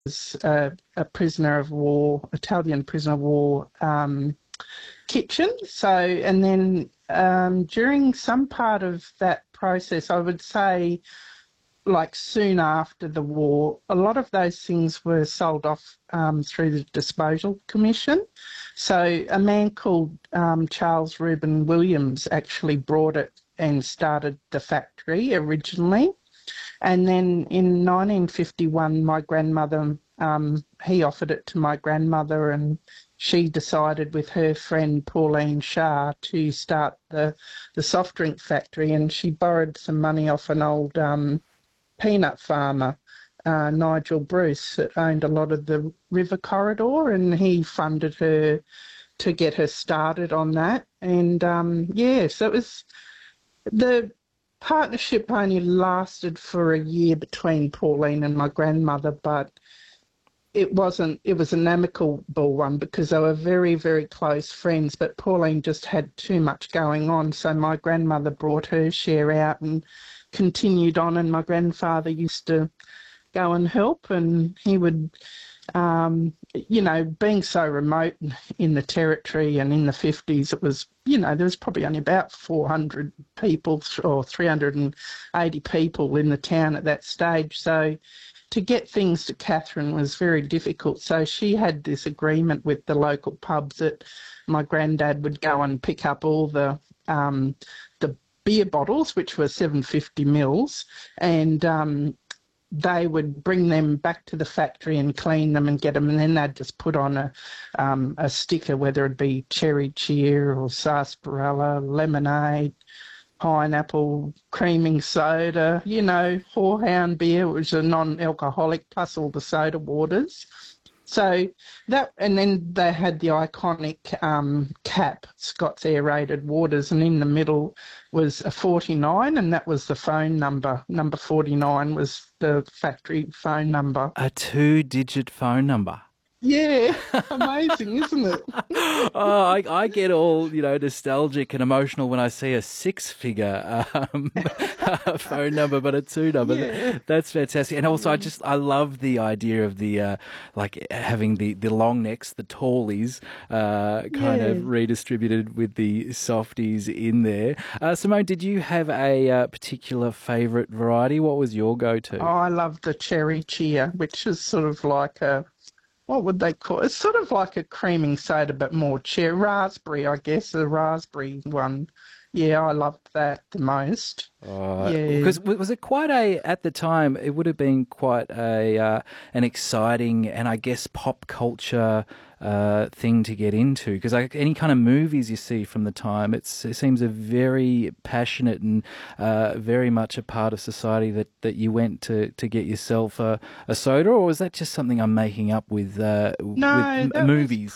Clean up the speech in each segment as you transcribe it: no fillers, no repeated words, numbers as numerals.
was a prisoner of war, Italian prisoner of war kitchen. So, and then during some part of that process, I would say like soon after the war, a lot of those things were sold off through the Disposal Commission. So a man called Charles Reuben Williams actually brought it and started the factory originally. And then in 1951, my grandmother, he offered it to my grandmother, and she decided with her friend Pauline Shah to start the soft drink factory, and she borrowed some money off an old peanut farmer, Nigel Bruce, that owned a lot of the river corridor, and he funded her to get her started on that. And so it was, the partnership only lasted for a year between Pauline and my grandmother, but it was an amicable one because they were very, very close friends, but Pauline just had too much going on. So my grandmother brought her share out and continued on, and my grandfather used to go and help, and he would, being so remote in the territory, and in the 50s it was, there was probably only about 400 people or 380 people in the town at that stage. So to get things to Catherine was very difficult. So she had this agreement with the local pubs that my granddad would go and pick up all the beer bottles, which were 750 mils, and they would bring them back to the factory and clean them and get them, and then they'd just put on a sticker, whether it be cherry cheer or sarsaparilla, lemonade, pineapple, creaming soda, Horehound beer, which is a non-alcoholic, plus all the soda waters. So that, and then they had the iconic cap, Scott's aerated waters, and in the middle was a 49, and that was the phone number. Number 49 was the factory phone number. A 2-digit phone number. Yeah, amazing, isn't it? Oh, I get all, nostalgic and emotional when I see a 6-figure phone number, but a 2 number. Yeah. That's fantastic. And also, I love the idea of the, having the long necks, the tallies, kind of redistributed with the softies in there. Simone, did you have a particular favourite variety? What was your go-to? Oh, I love the cherry cheer, which is sort of like what would they call it? It's sort of like a creaming soda, but more raspberry, I guess, the raspberry one. Yeah, I loved that the most. Because was it quite at the time, it would have been quite an exciting and I guess pop culture thing to get into, because any kind of movies you see from the time, it seems a very passionate and very much a part of society that you went to get yourself a soda, or was that just something I'm making up with movies?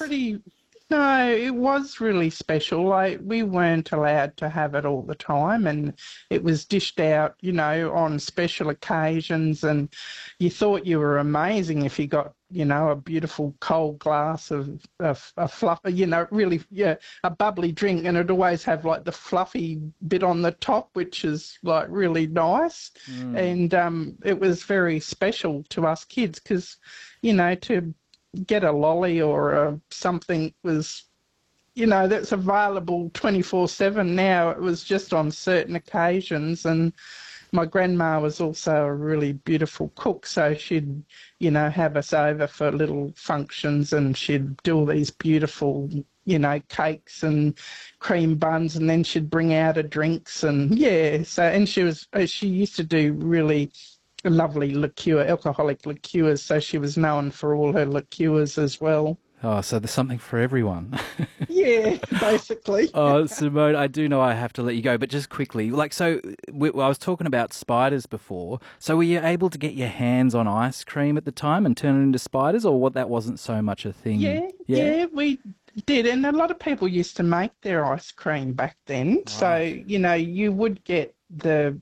No, it was really special. Like, we weren't allowed to have it all the time, and it was dished out, on special occasions, and you thought you were amazing if you got, a beautiful cold glass of a fluff, really, a bubbly drink, and it'd always have like the fluffy bit on the top, which is like really nice. And it was very special to us kids because, to get a lolly or something was, that's available 24/7 now. It was just on certain occasions, and my grandma was also a really beautiful cook, so she'd, have us over for little functions, and she'd do all these beautiful, cakes and cream buns, and then she'd bring out her drinks, and and she used to do really lovely liqueur, alcoholic liqueurs, so she was known for all her liqueurs as well. Oh, so there's something for everyone. Yeah, basically. Oh, Simone, I do know I have to let you go, but just quickly, I was talking about spiders before. So were you able to get your hands on ice cream at the time and turn it into spiders, or that wasn't so much a thing? Yeah, we did, and a lot of people used to make their ice cream back then. Right. So, you would get the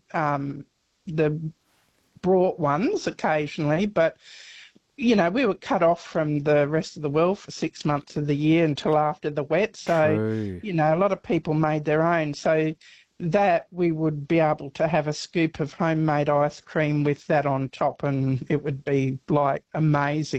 brought ones occasionally, but we were cut off from the rest of the world for 6 months of the year until after the wet. So, True. A lot of people made their own. So that we would be able to have a scoop of homemade ice cream with that on top, and it would be like amazing.